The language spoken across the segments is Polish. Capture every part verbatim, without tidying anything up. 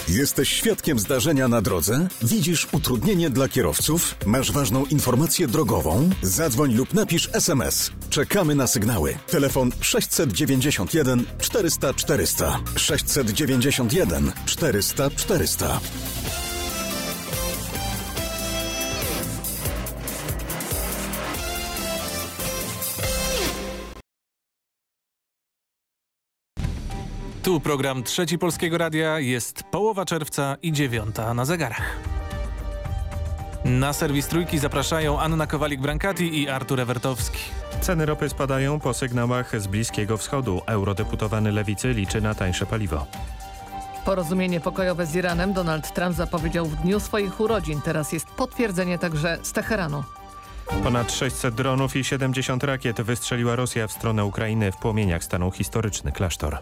Jesteś świadkiem zdarzenia na drodze? Widzisz utrudnienie dla kierowców? Masz ważną informację drogową? Zadzwoń lub napisz es em es. Czekamy na sygnały. Telefon sześćset dziewięćdziesiąt jeden czterysta czterysta. sześćset dziewięćdziesiąt jeden czterysta czterysta. Tu program Trzeci Polskiego Radia, jest połowa czerwca i dziewiąta na zegarach. Na serwis Trójki zapraszają Anna Kowalik-Brankati i Artur Ewertowski. Ceny ropy spadają po sygnałach z Bliskiego Wschodu. Eurodeputowany Lewicy liczy na tańsze paliwo. Porozumienie pokojowe z Iranem Donald Trump zapowiedział w dniu swoich urodzin. Teraz jest potwierdzenie także z Teheranu. Ponad sześćset dronów i siedemdziesiąt rakiet wystrzeliła Rosja w stronę Ukrainy. W płomieniach stanął historyczny klasztor.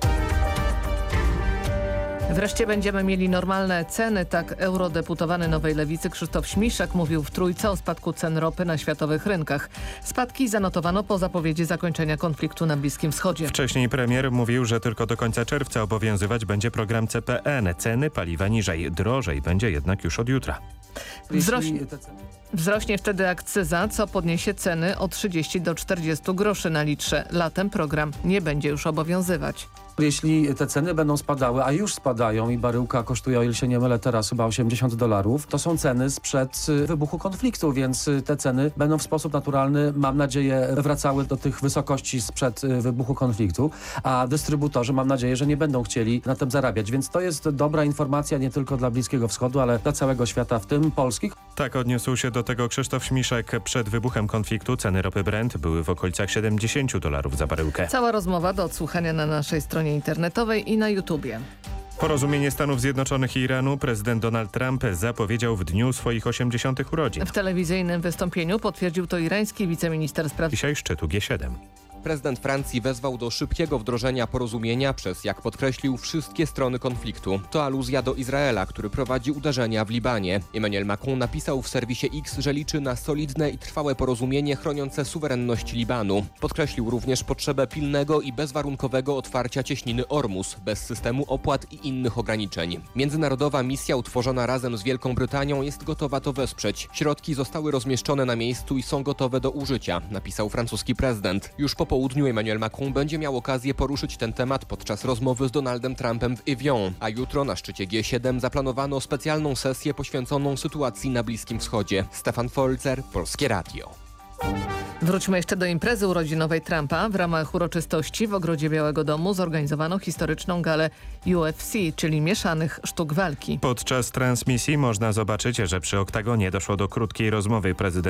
Wreszcie będziemy mieli normalne ceny, tak eurodeputowany Nowej Lewicy Krzysztof Śmiszek mówił w Trójce o spadku cen ropy na światowych rynkach. Spadki zanotowano po zapowiedzi zakończenia konfliktu na Bliskim Wschodzie. Wcześniej premier mówił, że tylko do końca czerwca obowiązywać będzie program C P N. Ceny paliwa niżej, drożej będzie jednak już od jutra. Wzrośnie, wzrośnie wtedy akcyza, co podniesie ceny o trzydzieści do czterdziestu groszy na litrze. Latem program nie będzie już obowiązywać. Jeśli te ceny będą spadały, a już spadają i baryłka kosztuje, o ile się nie mylę teraz, chyba osiemdziesiąt dolarów, to są ceny sprzed wybuchu konfliktu, więc te ceny będą w sposób naturalny, mam nadzieję, wracały do tych wysokości sprzed wybuchu konfliktu, a dystrybutorzy, mam nadzieję, że nie będą chcieli na tym zarabiać. Więc to jest dobra informacja nie tylko dla Bliskiego Wschodu, ale dla całego świata, w tym Polski. Tak odniósł się do tego Krzysztof Śmiszek. Przed wybuchem konfliktu ceny ropy Brent były w okolicach siedemdziesiąt dolarów za baryłkę. Cała rozmowa do odsłuchania na naszej stronie internetowej i na YouTubie. Porozumienie Stanów Zjednoczonych i Iranu prezydent Donald Trump zapowiedział w dniu swoich osiemdziesiątych urodzin. W telewizyjnym wystąpieniu potwierdził to irański wiceminister spraw... Dzisiaj szczytu G siedem. Prezydent Francji wezwał do szybkiego wdrożenia porozumienia przez, jak podkreślił, wszystkie strony konfliktu. To aluzja do Izraela, który prowadzi uderzenia w Libanie. Emmanuel Macron napisał w serwisie X, że liczy na solidne i trwałe porozumienie chroniące suwerenność Libanu. Podkreślił również potrzebę pilnego i bezwarunkowego otwarcia cieśniny Ormus, bez systemu opłat i innych ograniczeń. Międzynarodowa misja utworzona razem z Wielką Brytanią jest gotowa to wesprzeć. Środki zostały rozmieszczone na miejscu i są gotowe do użycia, napisał francuski prezydent. Już po południu Emmanuel Macron będzie miał okazję poruszyć ten temat podczas rozmowy z Donaldem Trumpem w Evian, a jutro na szczycie G siedem zaplanowano specjalną sesję poświęconą sytuacji na Bliskim Wschodzie. Stefan Folzer, Polskie Radio. Wróćmy jeszcze do imprezy urodzinowej Trumpa. W ramach uroczystości w ogrodzie Białego Domu zorganizowano historyczną galę U F C, czyli mieszanych sztuk walki. Podczas transmisji można zobaczyć, że przy oktagonie doszło do krótkiej rozmowy prezydenta